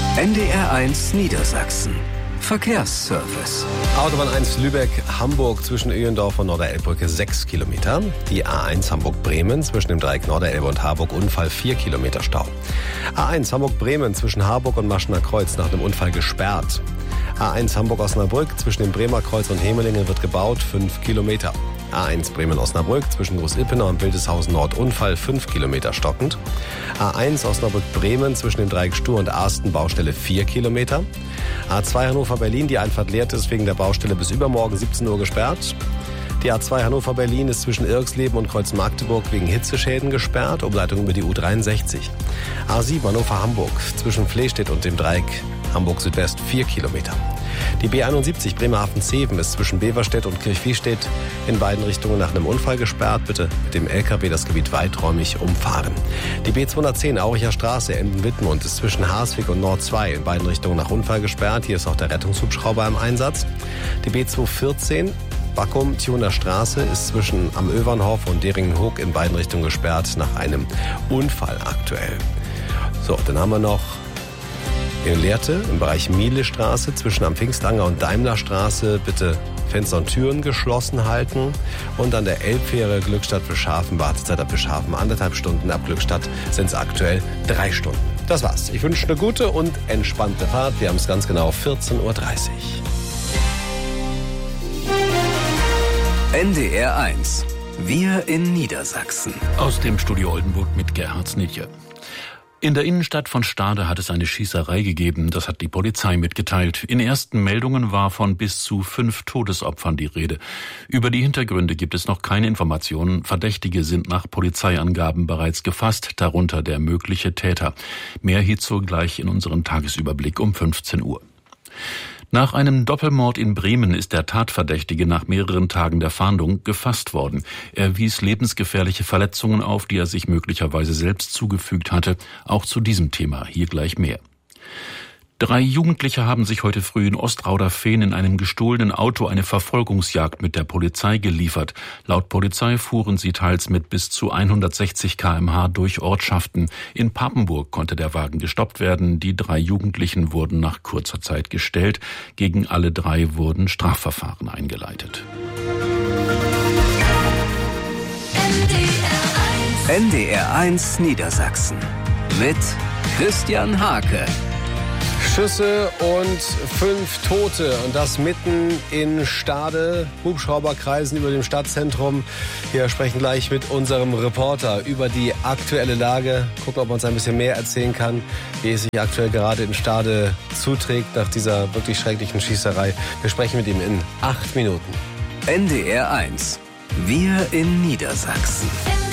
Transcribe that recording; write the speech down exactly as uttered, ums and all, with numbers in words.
N D R eins Niedersachsen. Verkehrsservice. Autobahn eins Lübeck-Hamburg zwischen Öhendorf und Norderelbbrücke sechs Kilometer. Die A eins Hamburg-Bremen zwischen dem Dreieck Norderelbe und Harburg Unfall vier Kilometer Stau. A eins Hamburg-Bremen zwischen Harburg und Maschener Kreuz nach einem Unfall gesperrt. A eins Hamburg-Osnabrück zwischen dem Bremer Kreuz und Hemelingen wird gebaut, fünf Kilometer. A eins Bremen-Osnabrück zwischen Groß-Ilpenau und Wildeshausen Nord Unfall fünf Kilometer stockend. A eins Osnabrück-Bremen zwischen dem Dreieck Stur und Arsten Baustelle vier Kilometer. A zwei Hannover-Berlin, die Einfahrt Leert ist wegen der Baustelle bis übermorgen siebzehn Uhr gesperrt. Die A zwei Hannover-Berlin ist zwischen Irxleben und Kreuz Magdeburg wegen Hitzeschäden gesperrt, Umleitung über die U dreiundsechzig. A sieben Hannover-Hamburg zwischen Flehstedt und dem Dreieck Hamburg Südwest vier Kilometer. Die B einundsiebzig Bremerhaven-Zeven ist zwischen Beverstedt und Kirchwiestedt in beiden Richtungen nach einem Unfall gesperrt. Bitte mit dem L K W das Gebiet weiträumig umfahren. Die B zweihundertzehn Auricher Straße Emden-Wittmund ist zwischen Harswig und Nord zwei in beiden Richtungen nach Unfall gesperrt. Hier ist auch der Rettungshubschrauber im Einsatz. Die B zweihundertvierzehn Backum-Thuner Straße ist zwischen am Övernhof und Deringen-Hoog in beiden Richtungen gesperrt nach einem Unfall aktuell. So, dann haben wir noch in Lehrte im Bereich Mielestraße zwischen am Pfingstanger und Daimlerstraße bitte Fenster und Türen geschlossen halten. Und an der Elbfähre Glückstadt-Bischhafen, Wartezeit ab Bischhafen anderthalb Stunden, ab Glückstadt sind es aktuell drei Stunden. Das war's. Ich wünsche eine gute und entspannte Fahrt. Wir haben es ganz genau vierzehn Uhr dreißig. N D R eins. Wir in Niedersachsen. Aus dem Studio Oldenburg mit Gerhard Snitje. In der Innenstadt von Stade hat es eine Schießerei gegeben, das hat die Polizei mitgeteilt. In ersten Meldungen war von bis zu fünf Todesopfern die Rede. Über die Hintergründe gibt es noch keine Informationen. Verdächtige sind nach Polizeiangaben bereits gefasst, darunter der mögliche Täter. Mehr hierzu gleich in unserem Tagesüberblick um fünfzehn Uhr. Nach einem Doppelmord in Bremen ist der Tatverdächtige nach mehreren Tagen der Fahndung gefasst worden. Er wies lebensgefährliche Verletzungen auf, die er sich möglicherweise selbst zugefügt hatte. Auch zu diesem Thema hier gleich mehr. Drei Jugendliche haben sich heute früh in Ostrauder-Fehn in einem gestohlenen Auto eine Verfolgungsjagd mit der Polizei geliefert. Laut Polizei fuhren sie teils mit bis zu hundertsechzig Kilometer pro Stunde durch Ortschaften. In Papenburg konnte der Wagen gestoppt werden. Die drei Jugendlichen wurden nach kurzer Zeit gestellt. Gegen alle drei wurden Strafverfahren eingeleitet. N D R eins Niedersachsen mit Christian Hake. Schüsse und fünf Tote und das mitten in Stade. Hubschrauber kreisen über dem Stadtzentrum. Wir sprechen gleich mit unserem Reporter über die aktuelle Lage. Gucken, ob er uns ein bisschen mehr erzählen kann, wie es sich aktuell gerade in Stade zuträgt nach dieser wirklich schrecklichen Schießerei. Wir sprechen mit ihm in acht Minuten. N D R eins. Wir in Niedersachsen.